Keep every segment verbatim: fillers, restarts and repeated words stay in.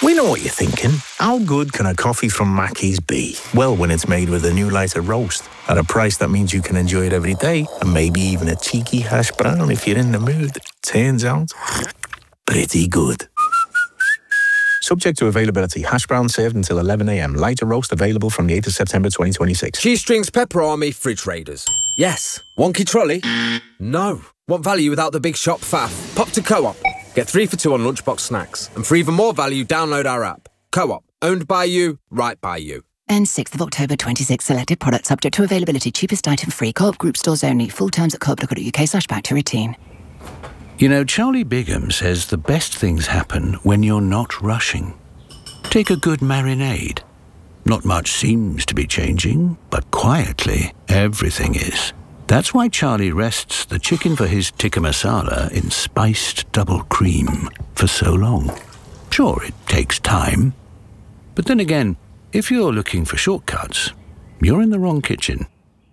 We know what you're thinking. How good can a coffee from Mackey's be? Well, when it's made with a new lighter roast at a price that means you can enjoy it every day, and maybe even a cheeky hash brown if you're in the mood. Turns out, pretty good. Subject to availability. Hash brown served until eleven a.m. Lighter roast available from the eighth of September twenty twenty-six. Cheese Strings Pepper Army Fridge Raiders. Yes. Wonky trolley? No. Want value without the big shop faff? Pop to Co-op. Get three for two on lunchbox snacks. And for even more value, download our app. Co-op. Owned by you, right by you. And sixth of October twenty-six. Selected products subject to availability. Cheapest item free. Co-op group stores only. Full terms at co op dot co dot uk slash back to routine. You know, Charlie Bigham says the best things happen when you're not rushing. Take a good marinade. Not much seems to be changing, but quietly, everything is. That's why Charlie rests the chicken for his tikka masala in spiced double cream for so long. Sure, it takes time. But then again, if you're looking for shortcuts, you're in the wrong kitchen.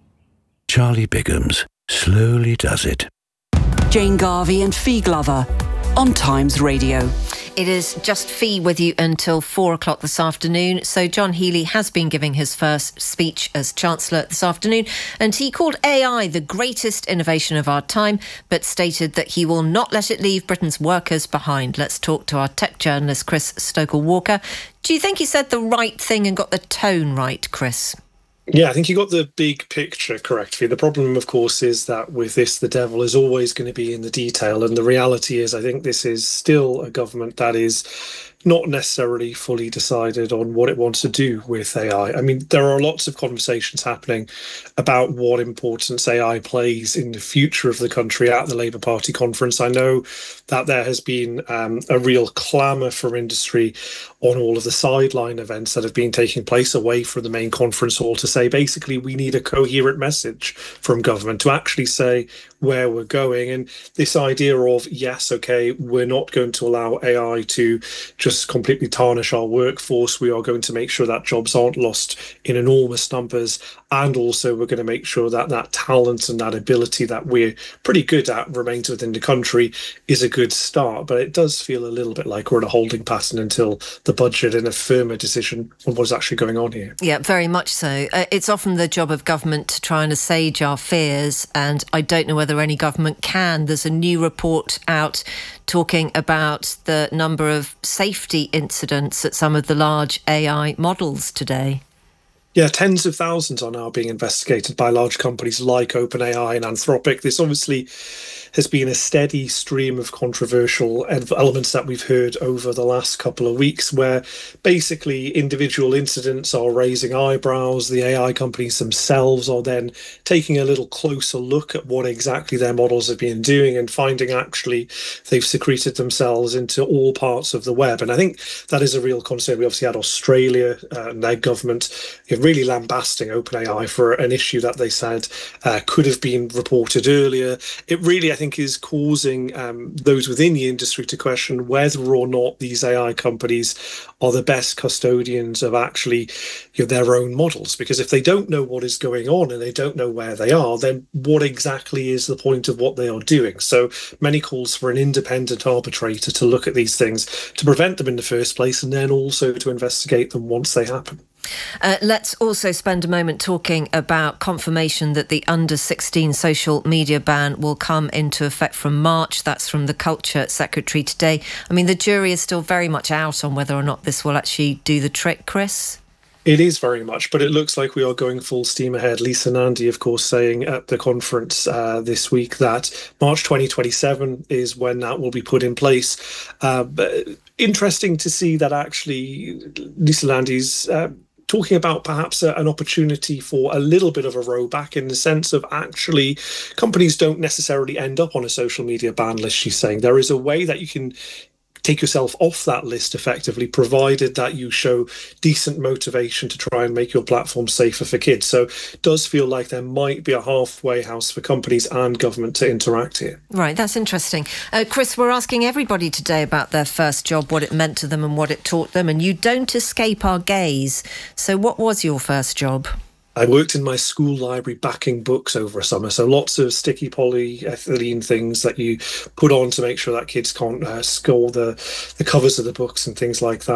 Charlie Bigham's slowly does it. Jane Garvey and Fee Glover on Times Radio. It is just Fee with you until four o'clock this afternoon. So John Healey has been giving his first speech as Chancellor this afternoon, and he called A I the greatest innovation of our time, but stated that he will not let it leave Britain's workers behind. Let's talk to our tech journalist, Chris Stoker-Walker. Do you think he said the right thing and got the tone right, Chris? Yeah, I think you got the big picture correctly. The problem, of course, is that with this, the devil is always going to be in the detail. And the reality is, I think this is still a government that is not necessarily fully decided on what it wants to do with A I. I mean, there are lots of conversations happening about what importance A I plays in the future of the country at the Labour Party conference. I know that there has been um, a real clamour for industry on all of the sideline events that have been taking place away from the main conference hall to say, basically, we need a coherent message from government to actually say where we're going. And this idea of, yes, OK, we're not going to allow A I to just completely tarnish our workforce. We are going to make sure that jobs aren't lost in enormous numbers. And also we're going to make sure that that talent and that ability that we're pretty good at remains within the country is a good start. But it does feel a little bit like we're in a holding pattern until the budget and a firmer decision on what's actually going on here. Yeah, very much so. Uh, it's often the job of government to try and assuage our fears, and I don't know whether any government can. There's a new report out talking about the number of safety incidents at some of the large A I models today. Yeah, tens of thousands are now being investigated by large companies like OpenAI and Anthropic. This obviously has been a steady stream of controversial elements that we've heard over the last couple of weeks, where basically individual incidents are raising eyebrows. The A I companies themselves are then taking a little closer look at what exactly their models have been doing and finding actually they've secreted themselves into all parts of the web. And I think that is a real concern. We obviously had Australia uh, and their government really lambasting OpenAI for an issue that they said uh, could have been reported earlier. It really, I think, is causing um, those within the industry to question whether or not these A I companies are the best custodians of actually, you know, their own models. Because if they don't know what is going on and they don't know where they are, then what exactly is the point of what they are doing? So many calls for an independent arbitrator to look at these things to prevent them in the first place, and then also to investigate them once they happen. Uh, let's also spend a moment talking about confirmation that the under sixteen social media ban will come into effect from March. That's from the Culture Secretary today. I mean, the jury is still very much out on whether or not this will actually do the trick, Chris. It is very much, but it looks like we are going full steam ahead. Lisa Nandy, of course, saying at the conference uh, this week that March twenty twenty-seven is when that will be put in place. Uh, but interesting to see that actually Lisa Nandy's uh, talking about perhaps a, an opportunity for a little bit of a rollback in the sense of actually companies don't necessarily end up on a social media ban list. She's saying there is a way that you can take yourself off that list effectively, provided that you show decent motivation to try and make your platform safer for kids. So it does feel like there might be a halfway house for companies and government to interact here. Right, that's interesting. Uh, Chris, we're asking everybody today about their first job, what it meant to them and what it taught them, and you don't escape our gaze. So what was your first job? I worked in my school library backing books over a summer, so lots of sticky polyethylene things that you put on to make sure that kids can't uh, score the, the covers of the books and things like that.